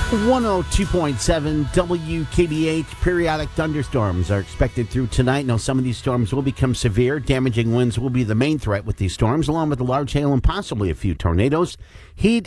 102.7 WKBH. Periodic thunderstorms are expected through tonight. Now, some of these storms will become severe. Damaging winds will be the main threat with these storms, along with the large hail and possibly a few tornadoes. Heat